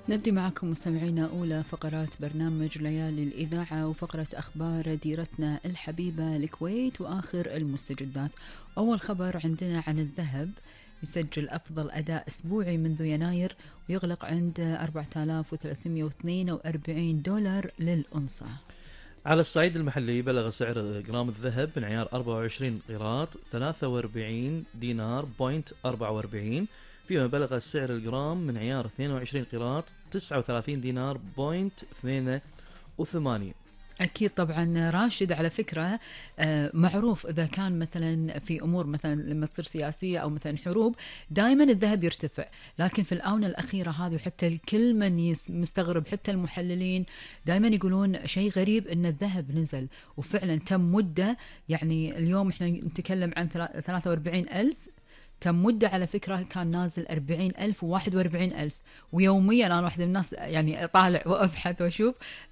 نبدي معكم مستمعينا أولى فقرات برنامج ليالي الإذاعة وفقرة أخبار ديرتنا الحبيبة الكويت وآخر المستجدات. أول خبر عندنا عن الذهب، يسجل أفضل أداء أسبوعي منذ يناير ويغلق عند 4342 دولار للأونصة. على الصعيد المحلي بلغ سعر جرام الذهب من عيار 24 قيراط 43 دينار بوينت 44، فيما بلغ سعر الجرام من عيار 22 قيراط 39 دينار بوينت 82. أكيد طبعا راشد، على فكرة معروف إذا كان مثلا في أمور مثلا لما تصير سياسية أو مثلا حروب دائما الذهب يرتفع، لكن في الآونة الأخيرة هذه وحتى الكل من مستغرب حتى المحللين دائما يقولون شيء غريب إن الذهب نزل، وفعلا تم مدة، يعني اليوم إحنا نتكلم عن 43,000، تم مدة على فكرة كان نازل 40,000 و41,000، ويوميا أنا واحدة من الناس يعني أطالع وأبحث وأشوف